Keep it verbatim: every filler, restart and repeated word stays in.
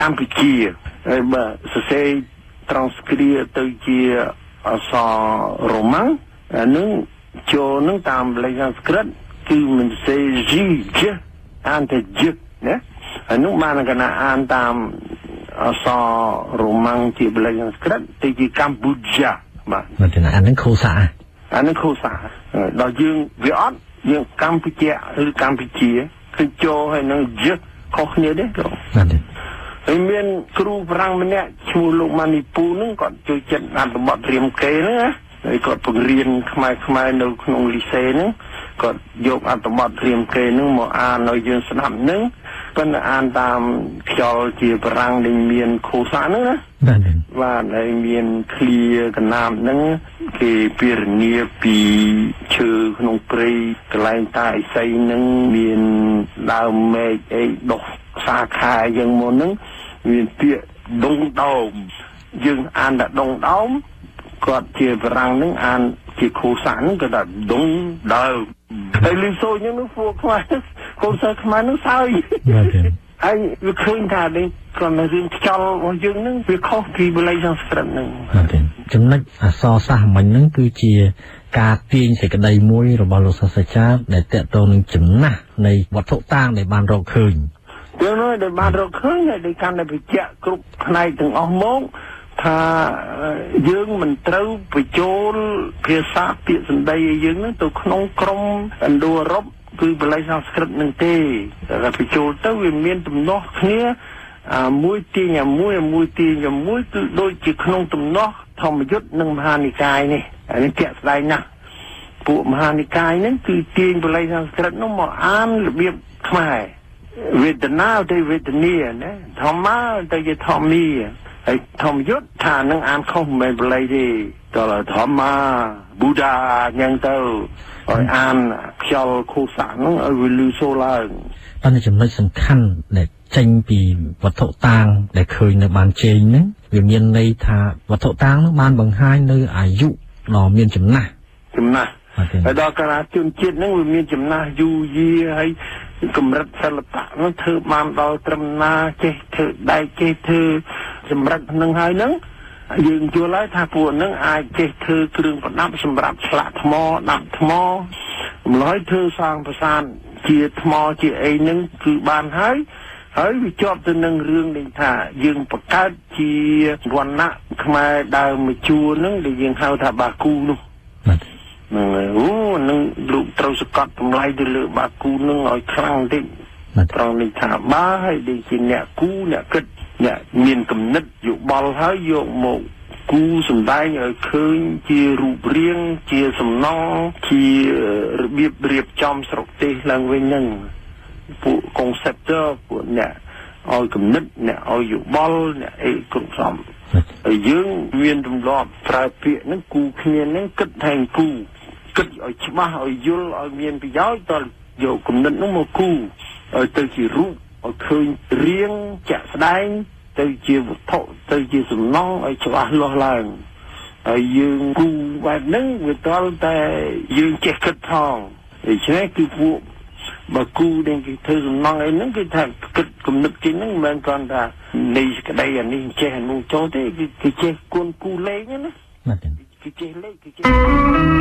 កម្ពុជាហើយបើសរសេរត្រង់ស្គ្រាទៅជាអក្សររ៉ូម៉ាំងអានឹងចូលនឹងតាមលេខសំស្ក្រឹតគឺមិនសរសេរ G អានតែ J ណាអានោះបានកណាអានតាមអក្សររ៉ូម៉ាំងជាលេខសំស្ក្រឹតទៅជាកម្ពុជាបាទមិនអានឹងខូសាអានឹងខូសាដល់យើងវាអត់យើងកម្ពុជាឬកម្ពុជាគឺចូលហើយនឹង J ខុសគ្នាទេគ្រូបាទហើយមានគ្រូប្រាំងម្នាក់ឈ្មោះលោកម៉ានីពូហ្នឹងគាត់ជួយចិត្តអត្ថបទរៀមកេហ្នឹងណាហើយគាត់បង្រៀនខ្មែរខ្មែរនៅក្នុងលីសេហ្នឹងគាត់យកអត្ថបទរៀមកេហ្នឹងមកអានឲ្យយើងស្ដាប់ហ្នឹងប៉ុន្តែអានតាមខ្យល់ជាប្រាំងដែលមានខូសាហ្នឹងណាបាទបាទហើយមានឃ្លាកណាមហ្នឹងគេពិរនាពីឈើក្នុងព្រៃកន្លែងតាឥសីហ្នឹងមានដើមមែកអីដុះសាខាយ៉ាងមុនហ្នឹងមានពាក្យដងដោមយើងអានតែដងដោមគាត់ជាប្រាំងហ្នឹងអានជាខូសាហ្នឹងក៏ថាដងដើមហើយលីសូហ្នឹងនោះពួកខ្មែរកូនសិស្សខ្មែរហ្នឹងសើចហើយវាឃើញថានេះគាត់នៅរឿងខ្យល់របស់យើងហ្នឹងវាខុសពីបល័យសំស្ក្រឹតហ្នឹងចំណុចអក្សរសាស្ត្រមិញហ្នឹងគឺជាការទាញសេចក្តីមួយរបស់លោកសាស្ត្រាចារ្យដែលតកតងនឹងចំណាស់នៃវត្ថុតាងដែលបានរកឃើញយើងនោះដែលបានរកឃើញដែលកាន់តែបញ្ជាក់គ្រប់ផ្នែកទាំងអស់មកថាយើងមិនត្រូវបញ្ចូលភាសាពាក្យសម្ដីឲ្យយើងនឹងទៅក្នុងក្រុមឥណ្ឌូអឺរ៉ុបគឺបល័យសំស្ក្រឹតនឹងទេតែបញ្ចូលទៅវាមានទំនាស់គ្នាមួយទាញមួយមួយទាញមួយគឺដូចជាក្នុងទំនាស់ធម្មយុត្តនិងមហានិកាយនេះអានេះជាក់ស្ដែងណាស់ពួកមហានិកាយហ្នឹងគឺទាញបល័យសំស្ក្រឹតនោះមកអានរបៀបខ្មែរវេទនាទៅវេទនាណាធម្មទៅជាធម្មីហើយធម្មយុត្តថានឹងអានខុសមិនមែនបល័យទេដល់ធម្មប៊ូដាអញ្ចឹងទៅឲ្យអានខ្យល់ខូសាហ្នឹងឲ្យវាលឺសូរឡើងប៉ុន្តែចំណុចសំខាន់ដែលចេញពីវត្ថុតាងដែលឃើញនៅបានជែងហ្នឹងវាមានន័យថាវត្ថុតាងហ្នឹងបានបង្ហាញនៅអាយុដ៏មានចំណាស់ចំណាស់ហើយដល់កាលជនជាតិហ្នឹងវាមានចំណាស់យូរយារហើយកម្រិតសិល្បៈហ្នឹងធ្វើបានដល់ត្រឹមណាចេះធ្វើដែកចេះធ្វើសម្រាប់ហ្នឹងហើយហ្នឹងយើងយល់ហើយថាពួកហ្នឹងអាចចេះធ្វើគ្រឿងប្រដាប់សម្រាប់ឆ្លាក់ថ្មដាប់ថ្មម្ល៉េះធ្វើសង់ប្រាសាទជាថ្មជាអីហ្នឹងគឺបានហើយហើយវាជាប់ទៅនឹងរឿងនេះថាយើងបង្កើតជាវណ្ណៈខ្មែរដើមមជួរហ្នឹងដែលយើងហៅថាបាគូនោះហ្នឹងអូនឹងលោកត្រូវសកត់តម្លៃទៅលើបាគូនឹងឲ្យខ្លាំងតិចត្រង់នេះថាបាហើយដូចជាអ្នកគូអ្នកគិតអ្នកមានគំនិតយោបល់ហើយយកមកគូសម្ដែងឲ្យឃើញជារូបរាងជាសំណង់ជារបៀបរៀបចំស្រុកទេសឡើងវិញហ្នឹងពួក conceptor ពួកអ្នកឲ្យគំនិតអ្នកឲ្យយោបល់អ្នកអីគ្រប់សំហើយយើងមានទម្លាប់ប្រើពាក្យហ្នឹងគូគ្នាហ្នឹងគិតថាគូគិតឲ្យច្បាស់ឲ្យយល់ឲ្យមានប្រយោជន៍តយកគំនិតហ្នឹងមកគូឲ្យទៅជារូបឲ្យឃើញរាងជាក់ស្ដែងទៅជាវត្ថុទៅជាសំណង់ឲ្យច្បាស់លាស់ឡើងហើយយើងគូបែបហ្នឹងវាតល់តែយើងចេះគិតផងដូច្នេះគឺពួកបើគូដែលគេធ្វើសំណង់អីហ្នឹងគឺថាគិតគំនិតចេញហ្នឹងមិនមែនគ្រាន់ថានៃក្តីអានេះចេះអានោះចូលទេគឺគេចេះគុណគូលេងណាបាទគេចេះលេងគេចេះ